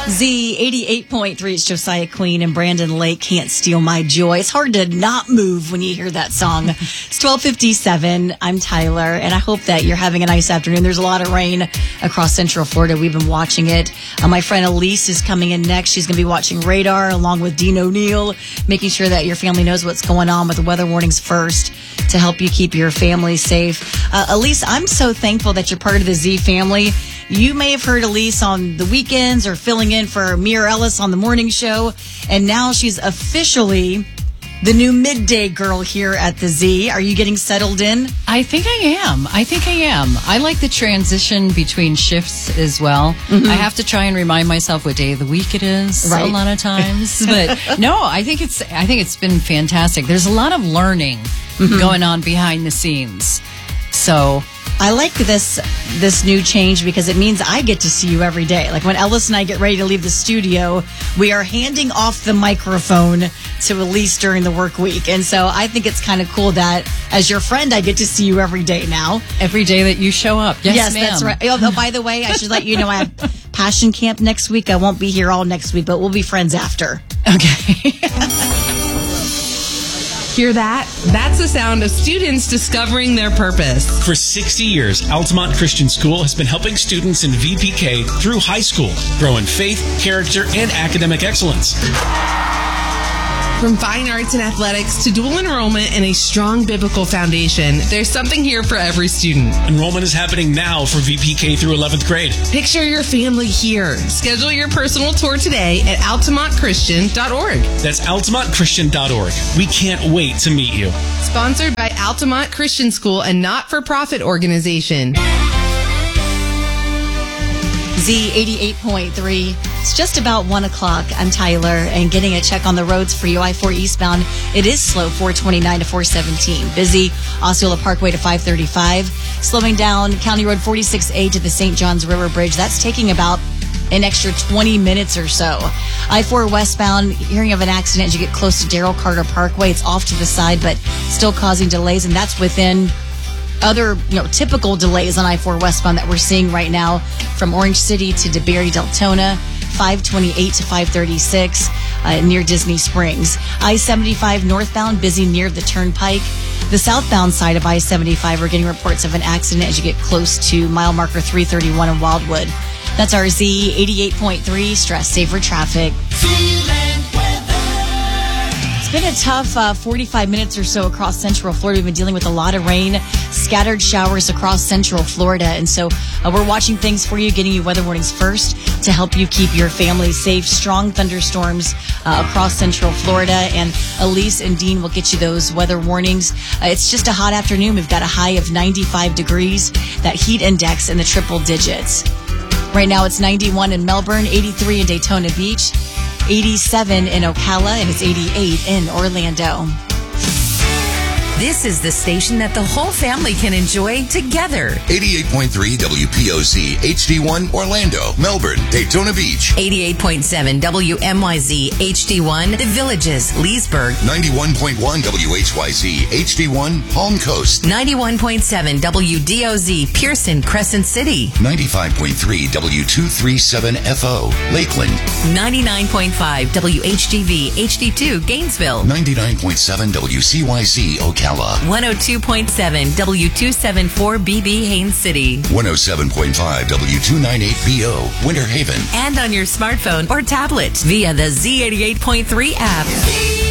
Z88.3, it's Josiah Queen and Brandon Lake, Can't Steal My Joy. It's hard to not move when you hear that song. It's 12:57. I'm Tyler, and I hope that you're having a nice afternoon. There's a lot of rain across Central Florida. We've been watching it. My friend Elise is coming in next. She's going to be watching radar along with Dean O'Neill, making sure that your family knows what's going on with the weather warnings first to help you keep your family safe. Elise, I'm so thankful that you're part of the Z family. You may have heard Elise on the weekends or filling in for Mir Ellis on the morning show, and now she's officially the new midday girl here at the Z. Are you getting settled in? I think I am. I like the transition between shifts as well. Mm-hmm. I have to try and remind myself what day of the week it is a lot of times. But no, I think it's been fantastic. There's a lot of learning going on behind the scenes. So I like this new change because it means I get to see you every day. Like when Ellis and I get ready to leave the studio, we are handing off the microphone to Elise during the work week. And so I think it's kind of cool that as your friend, I get to see you every day now. Every day that you show up. Yes, ma'am. That's right. Oh, by the way, I should let you know I have Passion Camp next week. I won't be here all next week, but we'll be friends after. Okay. Hear that? That's the sound of students discovering their purpose. For 60 years, Altamont Christian School has been helping students in VPK through high school grow in faith, character, and academic excellence. From fine arts and athletics to dual enrollment and a strong biblical foundation, there's something here for every student. Enrollment is happening now for VPK through 11th grade. Picture your family here. Schedule your personal tour today at altamontchristian.org. That's altamontchristian.org. We can't wait to meet you. Sponsored by Altamont Christian School, a not-for-profit organization. Z88.3. It's just about 1 o'clock. I'm Tyler, and getting a check on the roads for you. I-4 eastbound, it is slow, 429 to 417. Busy, Osceola Parkway to 535. Slowing down, County Road 46A to the St. Johns River Bridge. That's taking about an extra 20 minutes or so. I-4 westbound, hearing of an accident as you get close to Darrell Carter Parkway. It's off to the side, but still causing delays, and that's within other, typical delays on I-4 westbound that we're seeing right now from Orange City to DeBerry, Deltona, 528 to 536 near Disney Springs. I-75 northbound, busy near the Turnpike. The southbound side of I-75, we're getting reports of an accident as you get close to mile marker 331 in Wildwood. That's our Z88.3 Stress Saver Traffic. It's been a tough 45 minutes or so across Central Florida. We've been dealing with a lot of rain, scattered showers across Central Florida. And so we're watching things for you, getting you weather warnings first to help you keep your family safe. Strong thunderstorms across Central Florida. And Elise and Dean will get you those weather warnings. It's just a hot afternoon. We've got a high of 95 degrees. That heat index in the triple digits. Right now it's 91 in Melbourne, 83 in Daytona Beach, 87 in Ocala, and it's 88 in Orlando. This is the station that the whole family can enjoy together. 88.3 WPOC, HD1, Orlando, Melbourne, Daytona Beach. 88.7 WMYZ, HD1, The Villages, Leesburg. 91.1 WHYZ, HD1, Palm Coast. 91.7 WDOZ, Pearson, Crescent City. 95.3 W237FO, Lakeland. 99.5 WHGV, HD2, Gainesville. 99.7 WCYZ, Ocala. 102.7 W274BB, Haines City. 107.5 W298BO, Winter Haven. And on your smartphone or tablet via the Z88.3 app.